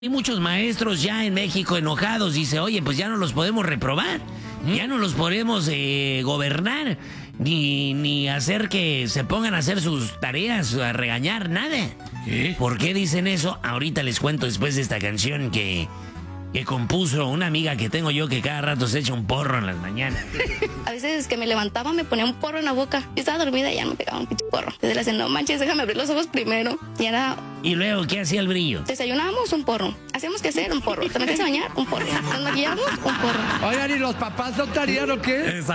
Hay muchos maestros ya en México enojados. Dice, oye, pues ya no los podemos reprobar. Ya no los podemos gobernar. Ni hacer que se pongan a hacer sus tareas, a regañar, nada. ¿Qué? ¿Por qué dicen eso? Ahorita les cuento después de esta canción que compuso una amiga que tengo yo que cada rato se echa un porro en las mañanas. A veces que me levantaba me ponía un porro en la boca. Yo estaba dormida y ya me pegaba un pinche porro. Desde la no manches, déjame abrir los ojos primero. Y era... ¿Y luego qué hacía el brillo? Desayunábamos un porro. Hacíamos que hacer un porro. ¿Te metes a bañar? Un porro. Nos maquillábamos un porro. Oigan, ¿y los papás no estarían o qué?